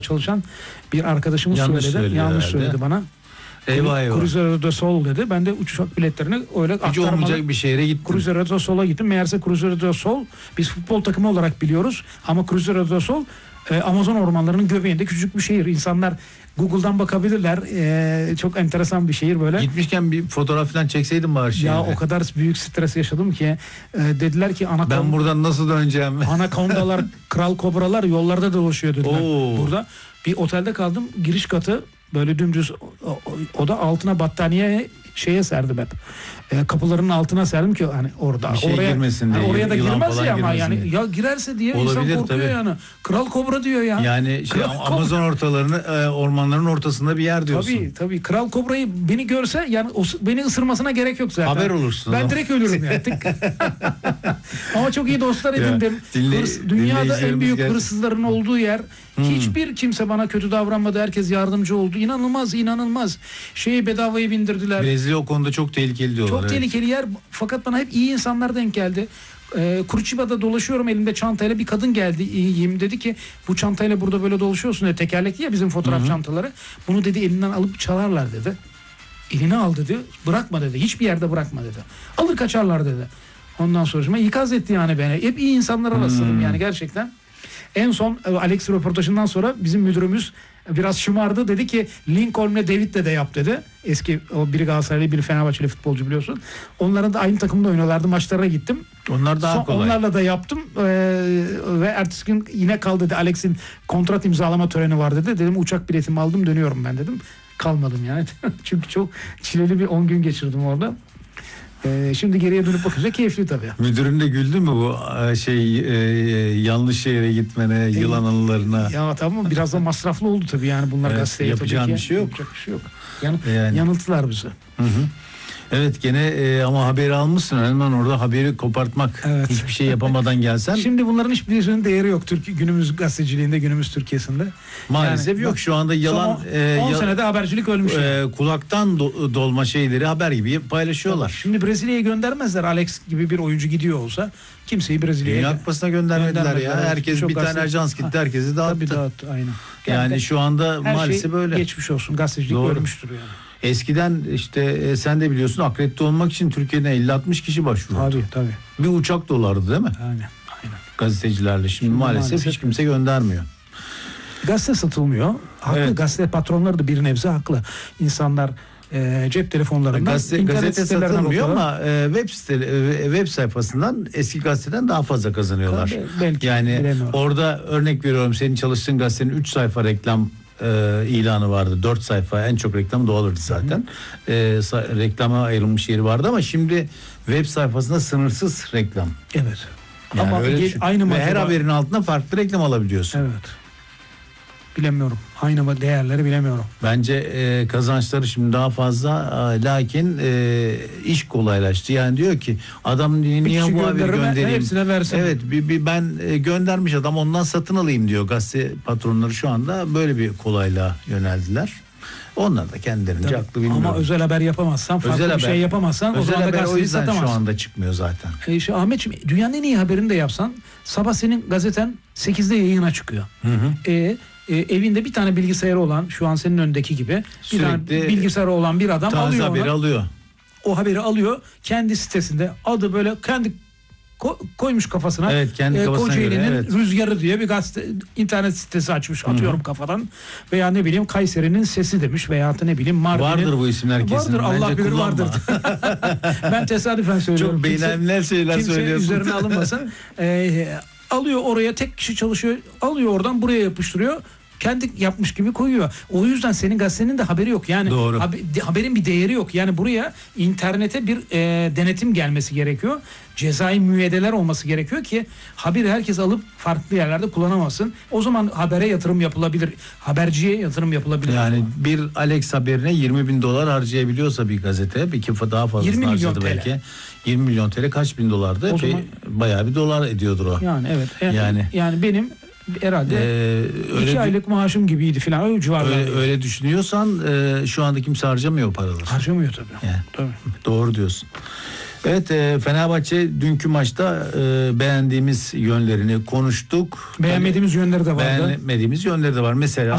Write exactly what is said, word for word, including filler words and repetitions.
çalışan bir arkadaşımız Yanlış söyledi. söyledi Yanlış herhalde. söyledi bana. Eyvah eyvah. Cruzeiro do Sol dedi. Ben de uçak biletlerini öyle Hiç aktarmalı. olmayacak bir şehre gittim. Cruzeiro do Sol'a gittim. Meğerse Cruzeiro do Sol biz futbol takımı olarak biliyoruz. Ama Cruzeiro do Sol e, Amazon ormanlarının göbeğinde küçük bir şehir. İnsanlar Google'dan bakabilirler. E, çok enteresan bir şehir böyle. Gitmişken bir fotoğraf falan çekseydin bari şehirde. Ya o kadar büyük stres yaşadım ki e, dediler ki anakonda, Ben buradan nasıl döneceğim? anakondalar, kral kobralar yollarda dolaşıyor dediler. Oo. Burada bir otelde kaldım. Giriş katı böyle dümdüz, o, o da altına battaniye şeye serdim hep. E, kapılarının altına serdim ki hani orada Bir şey oraya girmesin hani diye, oraya da yılan girmez falan ya ama girmesin yani diye. ya girerse diye Olabilir, insan korkuyor tabii. yani. Kral kobra diyor ya. Yani şey, Kral Amazon ortalarını, e, ormanların ortasında bir yer diyorsun. Tabii tabii. Kral kobrayı beni görse yani o, beni ısırmasına gerek yok zaten. Haber olursun. Ben direkt ölürüm ya. Tık. Ama çok iyi dostlar edindim. dinle- Hırs, dünyada en dinleyicilerimiz büyük gerçekten- hırsızların olduğu yer. Hmm. Hiçbir kimse bana kötü davranmadı. Herkes yardımcı oldu. İnanılmaz, inanılmaz. Şeyi bedavaya bindirdiler. Brezilya o konuda çok tehlikeli diyorlar. Çok evet. tehlikeli yer. Fakat bana hep iyi insanlar denk geldi. Ee, Curitiba'da dolaşıyorum, elimde çantayla bir kadın geldi, iyiyim dedi ki bu çantayla burada böyle dolaşıyorsun dedi. Tekerlekli ya bizim fotoğraf Hı hı. çantaları. Bunu dedi elinden alıp çalarlar dedi. Eline al dedi. Bırakma dedi. Hiçbir yerde bırakma dedi. Alır kaçarlar dedi. Ondan sonra ikaz etti yani beni. Hep iyi insanlara rastladım Hmm. yani gerçekten. En son e, Alex röportajından sonra bizim müdürümüz biraz şımardı. Dedi ki Lincoln'le David'le de yap dedi. Eski o biri Galatasaraylı biri Fenerbahçeli futbolcu biliyorsun. Onların da aynı takımda oynuyorlardı. Maçlara gittim. Onlar daha Son- kolay. Onlarla da yaptım. Ee, ve ertesi gün yine kal dedi. Alex'in kontrat imzalama töreni var dedi. Dedim uçak biletimi aldım dönüyorum ben dedim. Kalmadım yani. Çünkü çok çileli bir on gün geçirdim orada. Ee, şimdi geriye dönüp bakınca keyifli tabii. Müdürün de güldü mü bu e, şey e, yanlış yere gitmene, yılan anılarına? Ya tamam biraz da masraflı oldu tabii yani bunlar Evet, gazeteye yapacağın tabii ki. bir şey yok. Yapacak bir şey yok. Yan, Yani. Yanılttılar bizi. Hı hı. Evet gene e, ama haberi almışsın hemen orada haberi kopartmak. Evet. Hiçbir şey yapamadan gelsen Şimdi bunların hiçbirinin değeri yok Türkiye günümüz gazeteciliğinde, günümüz Türkiye'sinde. maalesef Yani, yok. bak, Şu anda yalan son e, on ya- senede habercilik ölmüş. yani. e, kulaktan do- dolma şeyleri haber gibi paylaşıyorlar. Şimdi Brezilya'ya göndermezler. Alex gibi bir oyuncu gidiyor olsa kimseyi Brezilya'ya Dünya Kupası'na göndermediler ya. Göndermediler. Herkes Çok bir tane gazete- ajans gitti, herkesi dağıttı. Tabii dağıttı aynen. Yani şu anda her maalesef şey böyle. geçmiş olsun. Gazetecilik Doğru. ölmüştür yani. Eskiden işte e, sen de biliyorsun akredite olmak için Türkiye'den elli altmış kişi başvurdu. Tabii tabii. Bir uçak dolardı değil mi? Aynen. Aynen. Gazetecilerle. Şimdi, Şimdi maalesef, maalesef- hiç kimse göndermiyor. Gazete satılmıyor. Haklı. Evet. Gazete patronları da bir nebze haklı. İnsanlar e, cep telefonlarından Gazete, internet gazete sitelerinden satılmıyor okuyorlar. ama e, web site e, web sayfasından eski gazeteden daha fazla kazanıyorlar. Tabii, belki, yani bilemiyorum. orada örnek veriyorum senin çalıştığın gazetenin üç sayfa reklam e, ilanı vardı. dört sayfa en çok reklamı da olurdu zaten. E, sa- reklama ayrılmış yeri vardı ama şimdi web sayfasında sınırsız reklam. Evet. Yani Ama öyle gel- düşün. aynı mı Ve her acaba? haberin altına farklı reklam alabiliyorsun. Evet. Bilemiyorum. Aynı mı değerleri bilemiyorum. Bence e, kazançları şimdi daha fazla e, lakin e, iş kolaylaştı. Yani diyor ki adam niye, niye kişi bu haberi gönderir, göndereyim? hepsine versin. Evet bir, bir ben e, göndermiş adam ondan satın alayım diyor. Gazete patronları şu anda böyle bir kolaylığa yöneldiler. Onlar da kendilerince Tabii. haklı bilmiyorum. Ama özel haber yapamazsan, farklı Özel bir şey haber- yapamazsan o Özel zaman da haber o gazeteyi yüzden satamazsın. şu anda çıkmıyor zaten. E işte Ahmetciğim dünyanın en iyi haberini de yapsan sabah senin gazeten sekizde yayına çıkıyor. Hı hı. E, e, evinde bir tane bilgisayarı olan şu an senin önündeki gibi bir Sürekli tane bilgisayarı olan bir adam Taze alıyor haberi onu. alıyor. O haberi alıyor kendi sitesinde adı böyle kendi ko- koymuş kafasına. Evet, kendi kafasına Kocaeli'nin göre, evet. Rüzgarı diye bir gazete internet sitesi açmış atıyorum kafadan veya ne bileyim Kayseri'nin sesi demiş veya da ne bileyim Mardin'in. Vardır bu isimler kesin. Vardır Allah Bence bilir kullanma. vardır. Ben tesadüfen söylüyorum. Çok Kimse- beynelmler şeyler Kimse söylüyorsun. üzerine alınmasın. Ee, alıyor oraya tek kişi çalışıyor. Alıyor oradan buraya yapıştırıyor. Kendi yapmış gibi koyuyor. O yüzden senin gazetenin de haberi yok. Yani Doğru. haber- de- haberin bir değeri yok. Yani buraya internete bir e, denetim gelmesi gerekiyor. Cezai müeyyideler olması gerekiyor ki haberi herkes alıp farklı yerlerde kullanamasın. O zaman habere yatırım yapılabilir. Haberciye yatırım yapılabilir. Yani bir Alex haberine yirmi bin dolar harcayabiliyorsa bir gazete bir kifa daha fazla yirmi milyon harcadı T L. belki. yirmi milyon T L kaç bin dolardı? O Epey, zaman- bayağı bir dolar ediyordur o. Yani evet. Yani, Yani- yani benim herhalde Ee, öyle, iki aylık maaşım gibiydi falan öyle civarlarda. öyle, öyle düşünüyorsan e, şu anda kimse harcamıyor o paraları. Harcamıyor tabii. Yani. Tabii. Doğru diyorsun. Evet e, Fenerbahçe dünkü maçta e, beğendiğimiz yönlerini konuştuk. Beğenmediğimiz yönleri de vardı. Beğenmediğimiz yönleri de var. Mesela